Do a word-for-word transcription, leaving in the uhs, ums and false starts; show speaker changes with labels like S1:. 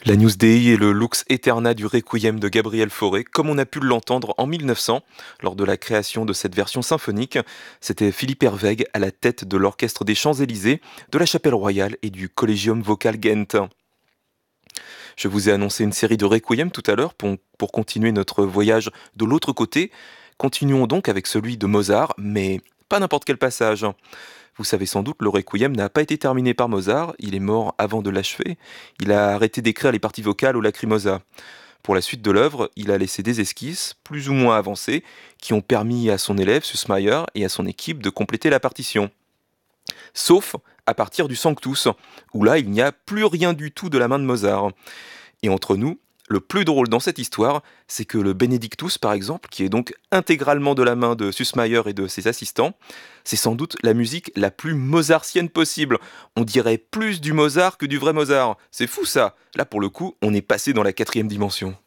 S1: L'Agnus Dei est le Lux Aeterna du Requiem de Gabriel Fauré, comme on a pu l'entendre en mille neuf cents, lors de la création de cette version symphonique. C'était Philippe Herwegh à la tête de l'Orchestre des Champs-Élysées, de la Chapelle Royale et du Collegium Vocal Ghent. Je vous ai annoncé une série de Requiem tout à l'heure pour, pour continuer notre voyage de l'autre côté. Continuons donc avec celui de Mozart, mais pas n'importe quel passage. Vous savez sans doute, le Requiem n'a pas été terminé par Mozart, il est mort avant de l'achever, il a arrêté d'écrire les parties vocales au Lacrimosa. Pour la suite de l'œuvre, il a laissé des esquisses, plus ou moins avancées, qui ont permis à son élève Süssmayr et à son équipe de compléter la partition. Sauf à partir du Sanctus, où là il n'y a plus rien du tout de la main de Mozart. Et entre nous, le plus drôle dans cette histoire, c'est que le Benedictus, par exemple, qui est donc intégralement de la main de Süssmayr et de ses assistants, c'est sans doute la musique la plus mozartienne possible. On dirait plus du Mozart que du vrai Mozart. C'est fou ça. Là, pour le coup, on est passé dans la quatrième dimension.